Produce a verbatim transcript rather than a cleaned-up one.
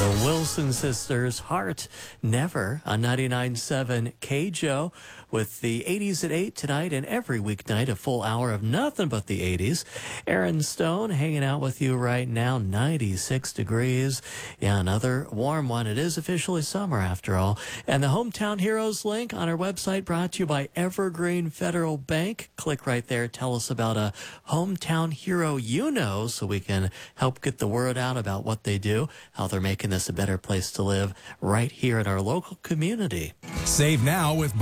The Wilson Sisters, Heart Never on ninety-nine point seven K J O with the eighties at eight tonight and every weeknight, a full hour of nothing but the eighties. Aaron Stone hanging out with you right now, ninety-six degrees. Yeah, another warm one. It is officially summer after all. And the Hometown Heroes link on our website brought to you by Evergreen Federal Bank. Click right there. Tell us about a hometown hero you know so we can help get the word out about what they do, how they're making this a better place to live right here in our local community. Save now with